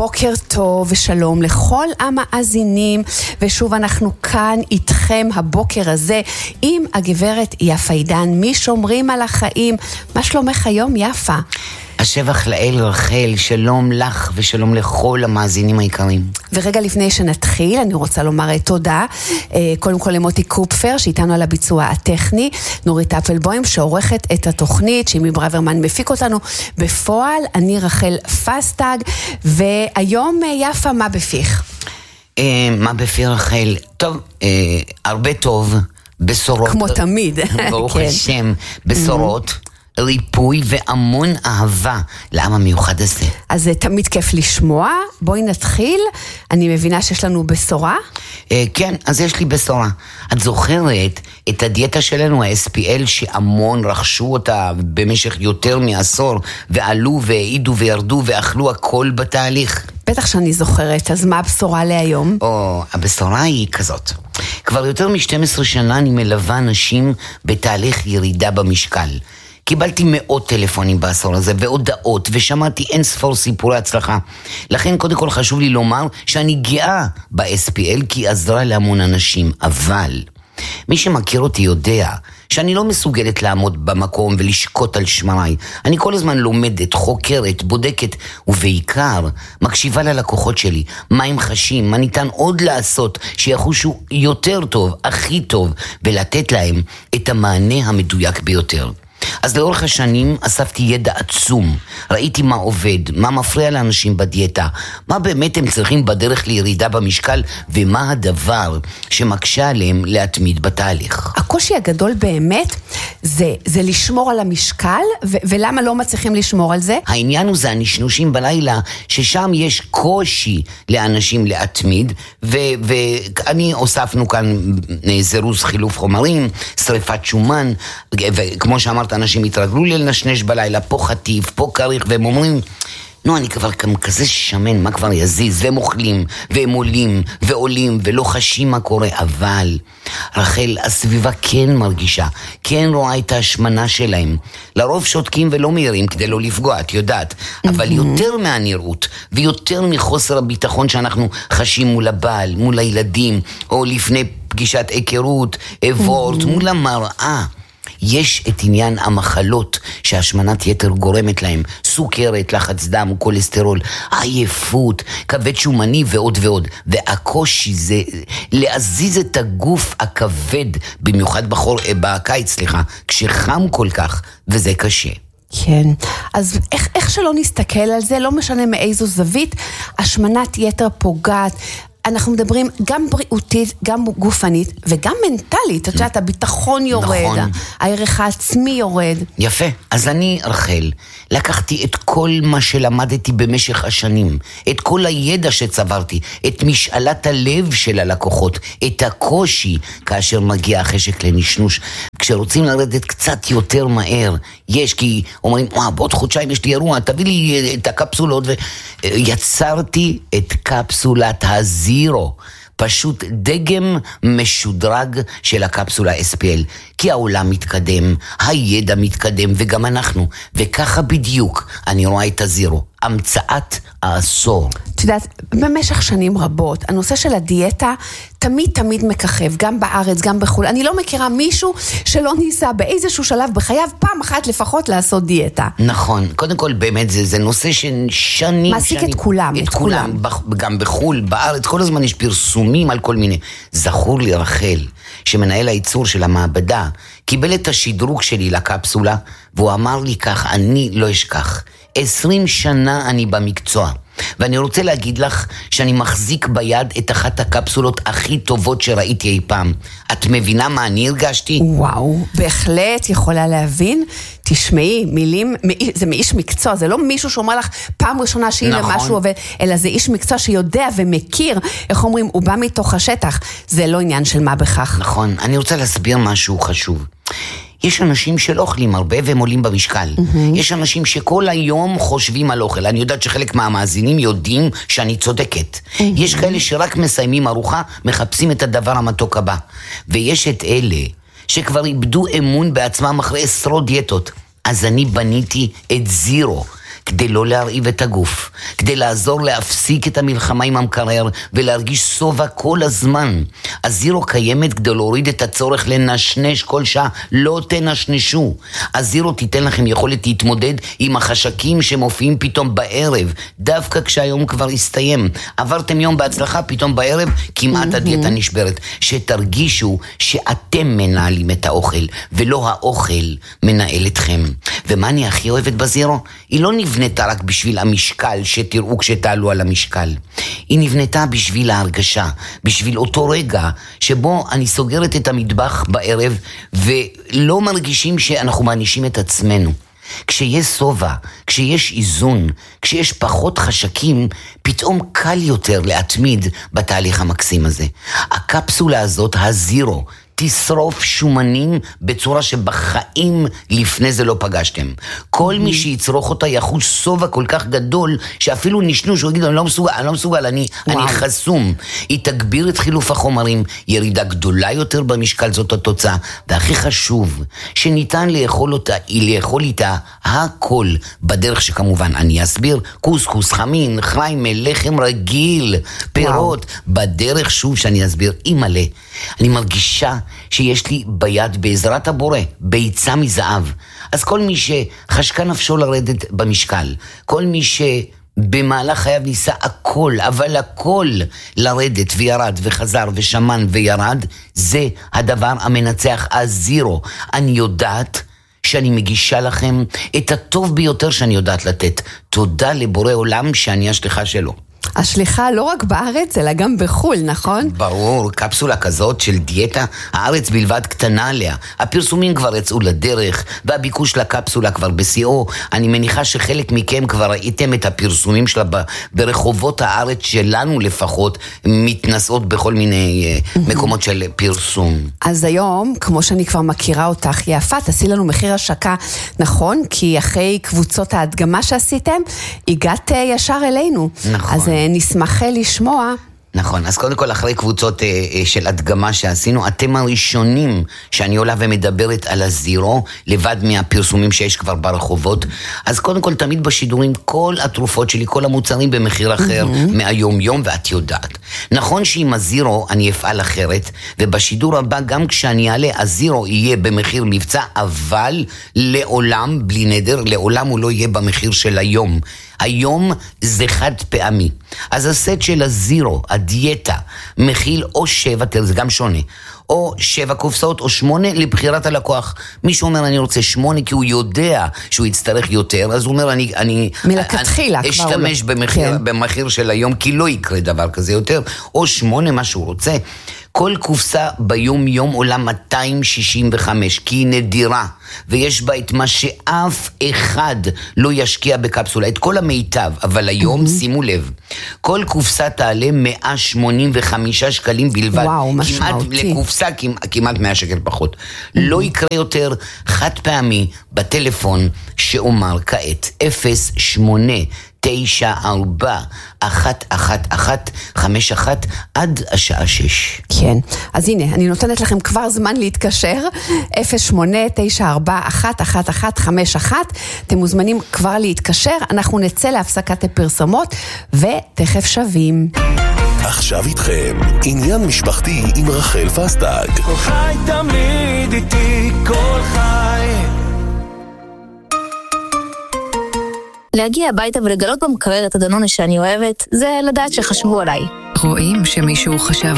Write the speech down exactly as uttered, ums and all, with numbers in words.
בוקר טוב ושלום לכל המאזינים, ושוב אנחנו כאן איתכם הבוקר הזה עם הגברת יפה עידן משומרים על החיים. מה שלומך היום יפה? השבח לאל רחל, שלום לך ושלום לכל המאזינים העיקריים. ורגע לפני שנתחיל, אני רוצה לומר תודה, קודם כל למוטי קופפר, שאיתנו על הביצוע הטכני, נורית אפלבוים, שעורכת את התוכנית, שימי ברוורמן מפיק אותנו בפועל, אני רחל פסטג, והיום יפה, מה בפיך? מה בפי רחל? טוב, הרבה טוב, בשורות. כמו תמיד. ברוך השם, בשורות. ריפוי והמון אהבה לעם המיוחד הזה. אז זה תמיד כיף לשמוע. בואי נתחיל. אני מבינה שיש לנו בשורה? אה, כן, אז יש לי בשורה. את זוכרת את הדיאטה שלנו, ה-אס פי אל, שהמון רכשו אותה במשך יותר מעשור, ועלו והעידו וירדו ואכלו הכל בתהליך? בטח שאני זוכרת. אז מה הבשורה להיום? או, הבשורה היא כזאת. כבר יותר מ-שתים עשרה שנה אני מלווה אנשים בתהליך ירידה במשקל. קיבלתי מאות טלפונים בעשור הזה והודעות, ושמעתי אין ספור סיפורי הצלחה. לכן קודם כל חשוב לי לומר שאני גאה ב-אס פי אל כי עזרה להמון אנשים. אבל מי שמכיר אותי יודע שאני לא מסוגלת לעמוד במקום ולשקוט על שמריי. אני כל הזמן לומדת, חוקרת, בודקת, ובעיקר מקשיבה ללקוחות שלי, מה הם חשים, מה ניתן עוד לעשות שיחושו יותר טוב, הכי טוב, ולתת להם את המענה המדויק ביותר. אז לאורך השנים אספתי ידע עצום, ראיתי מה עובד, מה מפריע לאנשים בדיאטה, מה באמת הם צריכים בדרך לירידה במשקל, ומה הדבר שמקשה עליהם להתמיד בתהליך. הקושי הגדול באמת זה, זה לשמור על המשקל, ו- ולמה לא מצליחים לשמור על זה? העניין הוא זה הנשנושים בלילה, ששם יש קושי לאנשים להתמיד, ו- ואני הוספנו כאן זירוז חילוף חומרים, שריפת שומן, וכמו שאמרת, אנשים התרגלו לי לנשנש בלילה, פה חטיף, פה קריך, והם אומרים, נו, אני כבר כזה שמן, מה כבר יזיז? והם אוכלים, והם עולים, ועולים, ולא חשים מה קורה. אבל, רחל, הסביבה כן מרגישה, כן רואה את ההשמנה שלהם. לרוב שותקים ולא מהירים כדי לא לפגוע, את יודעת. אבל יותר מהנראות, ויותר מחוסר הביטחון שאנחנו חשים מול הבעל, מול הילדים, או לפני פגישת היכרות, וורט, מול המראה. יש את עניין המחלות שהשמנת יתר גורמת להם, סוכרת, לחץ דם, קולסטרול, עייפות, כבד שומני ועוד ועוד. והקושי זה להזיז את הגוף הכבד, במיוחד בחור, בקיץ, סליחה, כשחם כל כך, וזה קשה. כן, אז איך, איך שלא נסתכל על זה, לא משנה מאיזו זווית, השמנת יתר פוגעת, אנחנו מדברים גם בריאותית, גם גופנית, וגם מנטלית. את יודעת, הביטחון יורד, נכון. הערך העצמי יורד. יפה. אז אני, רחל, לקחתי את כל מה שלמדתי במשך השנים, את כל הידע שצברתי, את משאלת הלב של הלקוחות, את הקושי כאשר מגיע החשק לנשנוש. כשרוצים לרדת קצת יותר מהר, יש, כי אומרים, וואו, בעוד חודשיים יש לי אירוע, תביא לי את הקפסולות, ויצרתי את קפסולת הזירו, פשוט דגם משודרג של הקפסולה אס פי אל, כי העולם מתקדם, הידע מתקדם, וגם אנחנו, וככה בדיוק אני רואה את הזירו, המצאת העשור. את יודעת, במשך שנים רבות, הנושא של הדיאטה תמיד תמיד מככב, גם בארץ, גם בחול. אני לא מכירה מישהו שלא ניסה באיזשהו שלב בחייו, פעם אחת לפחות לעשות דיאטה. נכון, קודם כל באמת זה, זה נושא ששנים... מעסיק את כולם, את, את כולם. כולם. גם בחול, בארץ, כל הזמן יש פרסומים על כל מיני. זכור לי רחל, שמנהל הייצור של המעבדה, קיבל את השדרוג שלי לקפסולה, והוא אמר לי כך, אני לא אשכח. עשרים שנה אני במקצוע, ואני רוצה להגיד לך שאני מחזיק ביד את אחת הקפסולות הכי טובות שראיתי אי פעם. את מבינה מה אני הרגשתי? וואו, בהחלט יכולה להבין. תשמעי, מילים, זה מאיש מקצוע, זה לא מישהו שאומר לך פעם ראשונה שהנה נכון. משהו עובד, אלא זה איש מקצוע שיודע ומכיר, איך אומרים, הוא בא מתוך השטח. זה לא עניין של מה בכך. נכון, אני רוצה להסביר משהו חשוב. יש אנשים שלא אוכלים הרבה והם עולים במשקל. Mm-hmm. יש אנשים שכל היום חושבים על אוכל. אני יודעת שחלק מהמאזינים יודעים שאני צודקת. Mm-hmm. יש כאלה שרק מסיימים ארוחה, מחפשים את הדבר המתוק הבא. ויש את אלה שכבר איבדו אמון בעצמם אחרי עשרות דיאטות. אז אני בניתי את זירו, כדי לא להרעיב את הגוף, כדי כדי לעזור להפסיק את המלחמה עם המקרר ולהרגיש סובה כל הזמן. הזירו קיימת כדי להוריד את הצורך לנשנש כל שעה, לא תנשנשו. הזירו תיתן לכם יכולת להתמודד עם החשקים שמופיעים פתאום בערב, דווקא כשהיום כבר הסתיים. עברתם יום בהצלחה, פתאום בערב כמעט הדיאטה נשברת. שתרגישו שאתם מנהלים את האוכל ולא האוכל מנהל אתכם. ומה אני הכי אוהבת בזירו? היא לא נבנתה רק בשביל המשקל שתראו כשתעלו על המשקל. היא נבנתה בשביל ההרגשה, בשביל אותו רגע שבו אני סוגרת את המטבח בערב ולא מרגישים שאנחנו מענישים את עצמנו. כשיש סובה, כשיש איזון, כשיש פחות חשקים, פתאום קל יותר להתמיד בתהליך המקסים הזה. הקפסולה הזאת, הזירו, תשרוף שומנים בצורה שבחיים לפני זה לא פגשתם. כל מי שיצרוך אותה יחוש סובה כל כך גדול שאפילו נשנו שהוא יגיד, אני לא מסוגל, אני לא מסוגל, אני, אני חסום. היא תגביר את חילוף החומרים, ירידה גדולה יותר במשקל, זאת התוצאה. והכי חשוב, שניתן לאכול אותה, היא לאכול איתה הכל, בדרך שכמובן אני אסביר, קוסקוס, חמין, חיימה, לחם רגיל, פירות, וואו. בדרך שוב שאני אסביר, היא מלא. אני מרגישה שיש לי ביד בעזרת הבורא, ביצה מזהב. אז כל מי שחשקה נפשו לרדת במשקל, כל מי שבמהלך חייו ניסה הכל, אבל הכל לרדת וירד וחזר ושמן וירד, זה הדבר המנצח, הזירו. אני יודעת שאני מגישה לכם את הטוב ביותר שאני יודעת לתת. תודה לבורא עולם שאני השליחה שלו. השליחה לא רק בארץ, אלא גם בחול, נכון? ברור, קפסולה כזאת של דיאטה, הארץ בלבד קטנה עליה. הפרסומים כבר יצאו לדרך, והביקוש לקפסולה כבר בשיאו. אני מניחה שחלק מכם כבר ראיתם את הפרסומים שלה ברחובות הארץ שלנו לפחות, מתנסות בכל מיני מקומות של פרסום. אז היום, כמו שאני כבר מכירה אותך, יפה, תעשי לנו מחיר השקה, נכון? כי אחרי קבוצות ההדגמה שעשיתם, הגעת ישר אלינו. נכון. אז נשמח לשמוע. נכון, אז קודם כל אחרי קבוצות אה, אה, של הדגמה שעשינו, אתם הראשונים שאני עולה ומדברת על הזירו, לבד מהפרסומים שיש כבר ברחובות. אז קודם כל תמיד בשידורים כל התרופות שלי, כל המוצרים במחיר אחר mm-hmm. מהיום יום, ואת יודעת. נכון שעם הזירו אני אפעל אחרת, ובשידור הבא גם כשאני אעלה, הזירו יהיה במחיר מבצע, אבל לעולם, בלי נדר, לעולם הוא לא יהיה במחיר של היום. היום זה חד פעמי. אז הסט של הזירו, הדיאטה, מכיל או שבע, תראה, זה גם שונה, או שבע קופסאות או שמונה לבחירת הלקוח. מישהו אומר אני רוצה שמונה כי הוא יודע שהוא יצטרך יותר, אז הוא אומר אני, אני, מלכתחילה אני אשתמש במחיר, כן. במחיר של היום, כי לא יקרה דבר כזה יותר, או שמונה מה שהוא רוצה. כל קופסה ביום יום עולה מאתיים שישים וחמש, כי היא נדירה, ויש בה את מה שאף אחד לא ישקיע בקפסולה, את כל המיטב, אבל היום, mm-hmm. שימו לב, כל קופסה תעלה מאה שמונים וחמישה שקלים בלבד. וואו, משמעותי. כמעט לקופסה, כמעט מאה שקל פחות. Mm-hmm. לא יקרה יותר חד פעמי בטלפון שאומר כעת, אפס שמונה תשע ארבע אחת אחת אחת חמש אחת עד השעה שש. כן, אז הנה, אני נותנת לכם כבר זמן להתקשר, אפס שמונה תשע ארבע אחת אחת אחת חמש אחת, אתם מוזמנים כבר להתקשר, אנחנו נצא להפסקת הפרסומות, ותכף שווים. עכשיו איתכם, עניין משפחתי עם רחל פסטג. כל חי תמיד איתי, כל חי. להגיע הביתה ולגלות במקרר את הדנונה שאני אוהבת, זה לדעת שחשבו עליי. רואים שמישהו חשב